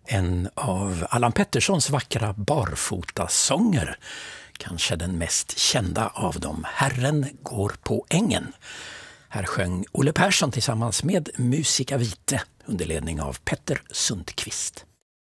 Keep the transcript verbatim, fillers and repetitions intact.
En av Allan Petterssons vackra barfotasånger, kanske den mest kända av dem, Herren går på ängen. Här sjöng Olle Persson tillsammans med Musica Vitae under ledning av Petter Sundqvist.